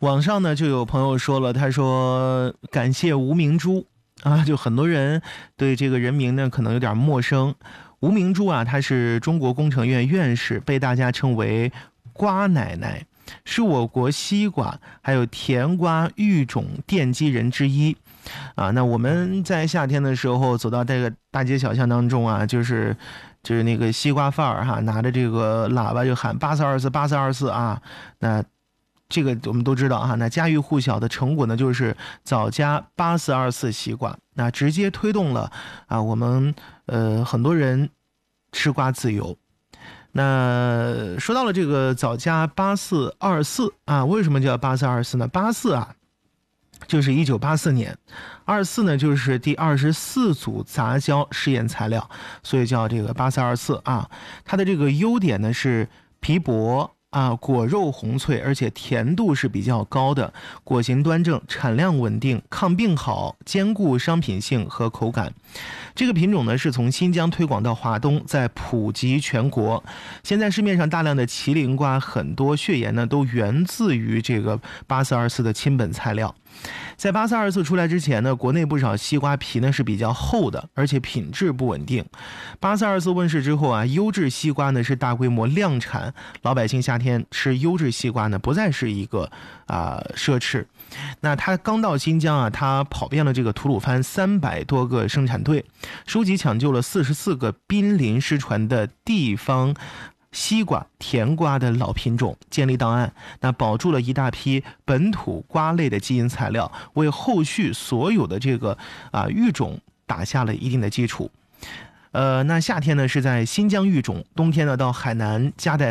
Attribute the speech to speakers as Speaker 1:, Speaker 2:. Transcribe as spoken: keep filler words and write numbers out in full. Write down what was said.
Speaker 1: 网上呢就有朋友说了，他说感谢无名猪啊，就很多人对这个人名呢可能有点陌生。吴明珠啊，她是中国工程院院士，被大家称为瓜奶奶，是我国西瓜还有甜瓜育种奠基人之一啊。那我们在夏天的时候走到这个大街小巷当中啊，就是就是那个西瓜贩儿哈，拿着这个喇叭就喊八四二四八四二四啊。那这个我们都知道哈，那家喻户晓的成果呢，就是早家八四二四西瓜，那直接推动了啊我们呃很多人吃瓜自由。那说到了这个早家八四二四啊，为什么叫八四二四呢？八四啊，就是一九八四年，二四呢就是第二十四组杂交试验材料，所以叫这个八四二四啊。它的这个优点呢是皮薄啊，果肉红脆，而且甜度是比较高的，果形端正，产量稳定，抗病好，兼顾商品性和口感。这个品种呢是从新疆推广到华东，再普及全国。现在市面上大量的麒麟瓜，很多血盐呢都源自于这个八四二四的亲本材料。在八四二四出来之前呢，国内不少西瓜皮呢是比较厚的，而且品质不稳定。八四二四问世之后啊，优质西瓜呢是大规模量产，老百姓夏天吃优质西瓜呢不再是一个啊、呃、奢侈。那他刚到新疆啊，他跑遍了这个吐鲁番三百多个生产队，收集抢救了四十四个濒临失传的地方西瓜、甜瓜的老品种，建立档案，那保住了一大批本土瓜类的基因材料，为后续所有的这个啊育种打下了一定的基础。呃，那夏天呢是在新疆育种，冬天呢到海南夹带